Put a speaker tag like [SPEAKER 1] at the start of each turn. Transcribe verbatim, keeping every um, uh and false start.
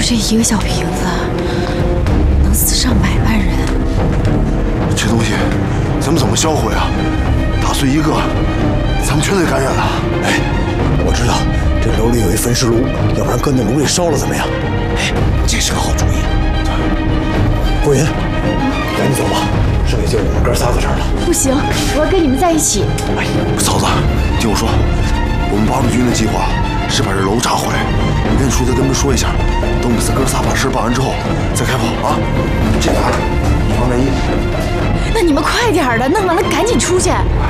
[SPEAKER 1] 这一个小瓶子能死上百万人。
[SPEAKER 2] 这东西咱们怎么销毁啊？打碎一个，咱们全得感染了。
[SPEAKER 3] 哎，我知道这楼里有一焚尸炉，要不然搁那炉里烧了怎么样？哎，这是个好主意。郭云，赶紧走吧，剩下就我们哥仨在这儿了。
[SPEAKER 1] 不行，我要跟你们在一起。
[SPEAKER 2] 哎，嫂子，听我说，我们八路军的计划是把这楼炸毁。你跟厨子跟他们说一下，等我们三哥仨把事办完之后再开炮啊！这个啊，防弹衣。
[SPEAKER 1] 那你们快点的，弄完了赶紧出去。